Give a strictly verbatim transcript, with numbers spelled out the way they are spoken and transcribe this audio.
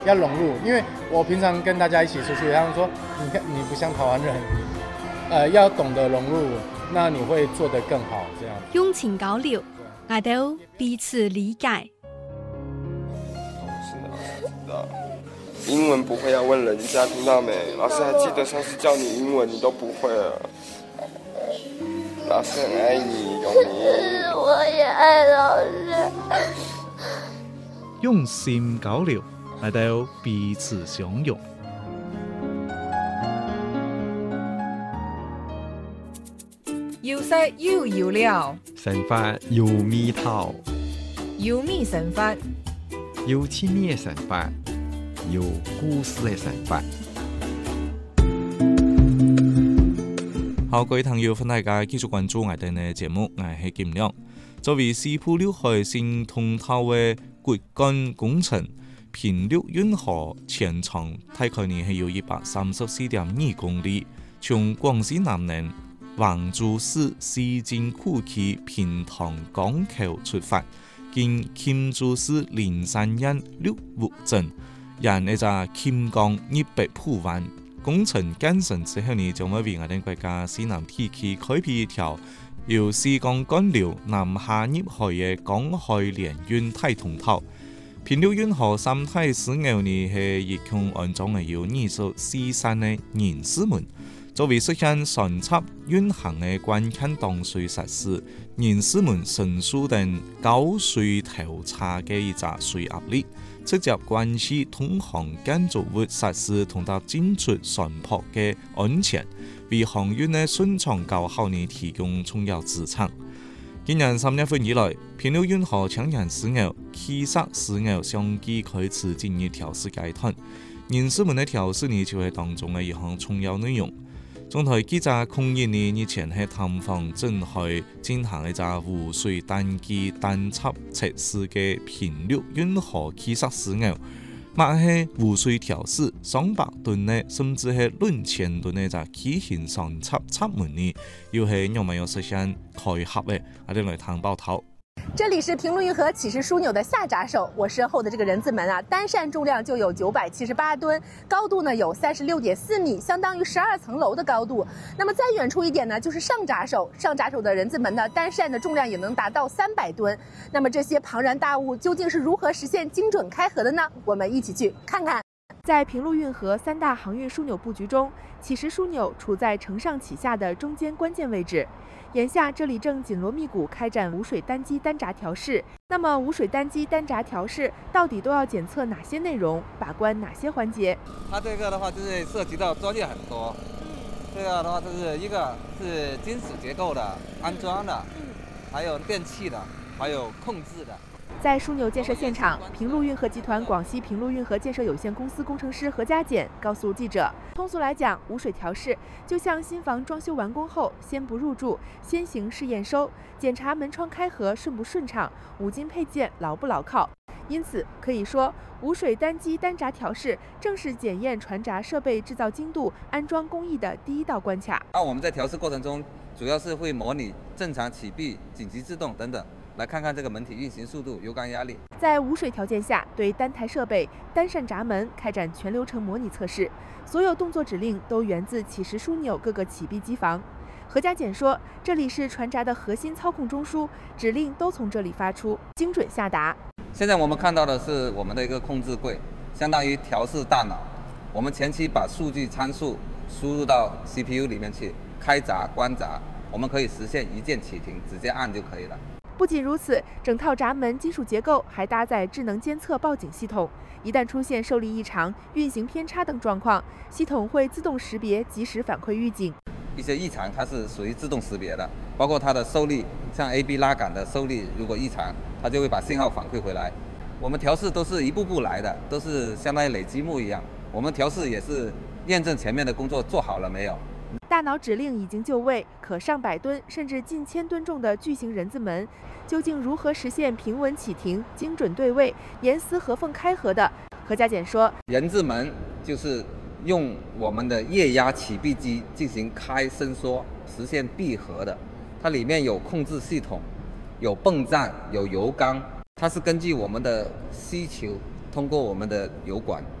要融入，因为我平常跟大家一起出去，他们说你看你不像台湾人，呃，要懂得融入，那你会做得更好。这样用情交流，我哋彼此理解。 是的，知道。英文不会要问人家，听到没？老师还记得上次教你英文，你都不会了。老师很爱你，永明。 我也爱老师。 用心交流，嚟到彼此相容。 要識要要料， 神法要味道， 要味神法， 要親密嘅神法，要故事嘅神法。 好，各位朋友，歡迎大家繼續關注我哋嘅節目，我係金亮。作為西部陸海新通道嘅骨幹工程，平陸運河全長大概呢係有一百三十四點二公里，從廣西南寧橫州市西津區區平塘港口出發，經欽州市靈山縣綠湖鎮，沿呢個欽江一百浦灣。工程建成之後呢，將會為我哋國家西南地區開闢一條由西江幹流南下入海嘅港海聯運大通道。平陸運河三體使用呢係一共安裝嘅有二十四扇嘅凝絲門，作為實現船舶運行嘅關鍵擋水設施。凝絲門承受等高水頭差嘅一個水壓力，直接關係通航建築物設施同埋進出船舶嘅安全，為航運嘅順暢較好呢提供重要支撐。今年三月份以來，平陸運河搶人使用、汽塞使用相繼開始進入調試階段。凝絲門嘅調試呢就係當中嘅一項重要內容。中台記者孔乙呢日前喺探訪鎮海進行一個污水單機單插測試嘅平陸運河汽塞使用，或係污水調試上百噸呢，甚至係兩千噸呢就機型上插插門呢，又係有冇有實現開合嘅？我哋來探報頭。 这里是平陸運河起實樞紐的下閘手，我身後的這個人字門啊，單扇重量就有九百七十八噸，高度呢有三十六點四米，相當於十二層樓的高度。那麼再遠處一點呢，就是上閘手，上閘手的人字門呢，單扇的重量也能達到三百噸。那麼這些龐然大物究竟是如何實現精準開合的呢？我們一起去看看。在平陸運河三大航運樞紐布局中，起實樞紐處在承上啟下的中間關鍵位置。眼下這裡正緊鑼密鼓開展無水單機單閘調試。那麼無水單機單閘調試到底都要檢測哪些內容，把關哪些環節？ 它這個的話就是涉及到專業很多。這個的話就是一個是金屬結構的安裝的，還有電氣的，還有控制的。 在樞紐建設現場，平陸運河集團廣西平陸運河建設有限公司工程師何家簡告訴記者，通俗來講，無水調試就像新房裝修完工後，先不入住，先行試驗收，檢查門窗開合順不順暢，五金配件牢不牢靠。因此可以說，無水單機單閘調試正是檢驗船閘設備製造精度、安裝工藝的第一道關卡。 啊，我們在調試過程中，主要是會模擬正常啟閉、緊急制動等等。來看看這個門體運行速度、油缸壓力。 在無水條件下，對單台設備、單扇閘門開展全流程模擬測試，所有動作指令都源自起實樞紐各個啟閉機房。何家簡說，這裡是船閘的核心操控中樞，指令都從這裡發出，精準下達。 現在我們看到的是我們的一個控制櫃，相當於調試大腦。我們前期把數據參數輸入到 C P U 裡面去，開閘、關閘，我們可以實現一鍵啟停，直接按就可以了。 不僅如此，整套閘門金屬結構還搭載智能監測報警系統，一旦出現受力異常、運行偏差等狀況，系統會自動識別，及時反饋預警。 一些異常它是屬於自動識別的，包括它的受力，像 A B 拉桿的受力如果異常，它就會把信號反饋回來。我們調試都是一步步來的，都是相當於累積木一樣。我們調試也是驗證前面的工作做好了沒有。 大腦指令已經就位，可上百噸甚至近千噸重的巨型人字門，究竟如何實現平穩啟停、精準對位、嚴絲合縫開合的？何家簡說， 人字門就是用我們的液壓啟閉機進行開伸縮，實現閉合的。它裡面有控制系統，有泵站，有油缸，它是根據我們的需求通过我们的油管